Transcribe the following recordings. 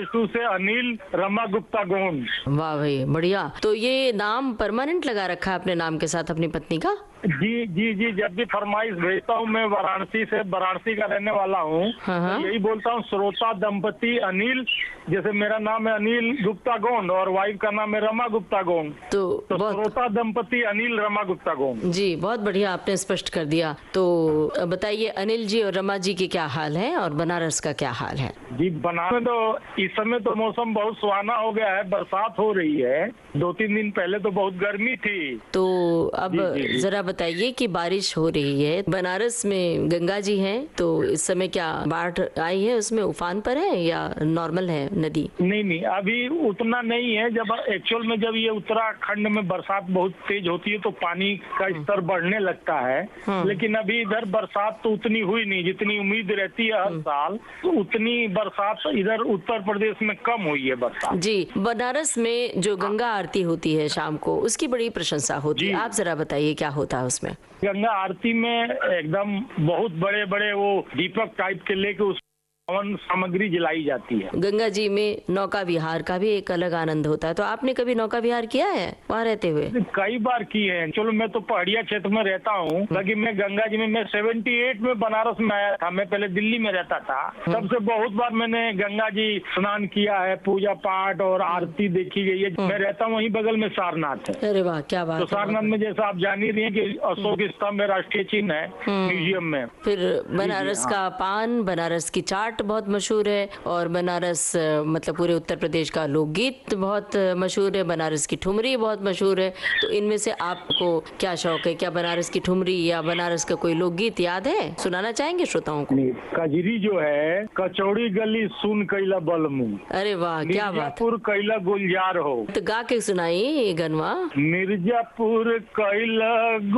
2 से अनिल रमा गुप्ता गोंड। वाह भाई बढ़िया। तो ये नाम परमानेंट लगा रखा है अपने नाम के साथ अपनी पत्नी का? जी जी जी, जब भी फरमाइश भेजता हूँ, मैं वाराणसी का रहने वाला हूँ, हाँ। तो यही बोलता हूँ, श्रोता दंपति अनिल, जैसे मेरा नाम है अनिल गुप्ता गोंड और वाइफ का नाम है रमा गुप्ता गोंड, तो श्रोता दंपति अनिल रमा गुप्ता गोंड। जी बहुत बढ़िया, आपने स्पष्ट कर दिया। तो बताइए अनिल जी और रमा जी के क्या हाल है और बनारस का क्या हाल है? जी बनारस में तो इस समय तो मौसम बहुत सुहाना हो गया है, बरसात हो रही है। 2-3 दिन पहले तो बहुत गर्मी थी। तो अब जी। जरा बताइए कि बारिश हो रही है, बनारस में गंगा जी हैं, तो इस समय क्या बाढ़ आई है, उसमें उफान पर है या नॉर्मल है नदी? नहीं, अभी उतना नहीं है। जब एक्चुअल में जब ये उत्तराखंड में बरसात बहुत तेज होती है तो पानी का स्तर बढ़ने लगता है, लेकिन अभी इधर बरसात तो उतनी हुई नहीं जितनी उम्मीद रहती है हर साल, तो उतनी बरसात इधर उत्तर प्रदेश में कम हुई है बरसात। जी, बनारस में जो गंगा आरती होती है शाम को, उसकी बड़ी प्रशंसा होती है, आप जरा बताइए क्या होता है उसमें? गंगा आरती में एकदम बहुत बड़े बड़े वो दीपक टाइप के लेके उस हवन सामग्री जलाई जाती है। गंगा जी में नौका विहार का भी एक अलग आनंद होता है, तो आपने कभी नौका विहार किया है वहाँ रहते हुए? कई बार किए हैं। चलो मैं तो पहाड़िया क्षेत्र में रहता हूँ, लेकिन मैं गंगा जी में मैं 78 में बनारस में आया था। मैं पहले दिल्ली में रहता था, तब से बहुत बार मैंने गंगा जी स्नान किया है, पूजा पाठ और आरती देखी गई है। मैं रहता हूँ वहीं बगल में सारनाथ है। अरे वाह क्या बात। तो सारनाथ में जैसा आप जान ही रही हैं कि अशोक स्तंभ है, राष्ट्रीय चिन्ह है म्यूजियम में। फिर बनारस का पान, बनारस की चाट बहुत मशहूर है, और बनारस मतलब पूरे उत्तर प्रदेश का लोकगीत बहुत मशहूर है, बनारस की ठुमरी बहुत मशहूर है। तो इनमें से आपको क्या शौक है? क्या बनारस की ठुमरी या बनारस का कोई लोकगीत याद है, सुनाना चाहेंगे श्रोताओं को? कजरी जो है, कचौड़ी गली सुन कैला बलमू, अरे वाह क्या बात, मिर्जापुर कैला गुलजार हो। तो गा के सुनाइए ये गनवा। मिर्जापुर कैला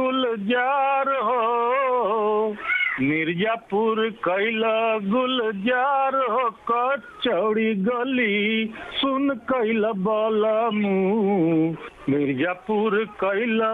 गुलजार हो, मिर्जापुर कैला गुलजार हो, कचौड़ी गली सुन कैला बलमू, मिर्जापुर कैला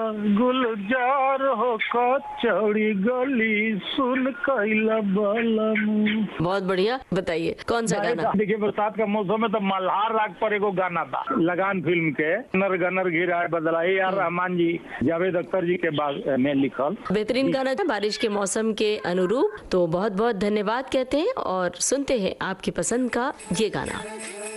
गुलजार हो, कचौड़ी गली सुन कैला बलमू। बहुत बढ़िया, बताइए कौन सा गाना? देखिए बरसात का मौसम है तो मल्हार राग पर एगो गाना था, लगान फिल्म के, नर गनर घिरा बदला, यार रहमान जी जावेद अख्तर जी के बाद में लिखल बेहतरीन गाना था बारिश के मौसम के अनुरूप। तो बहुत बहुत धन्यवाद कहते हैं और सुनते हैं आपकी पसंद का ये गाना।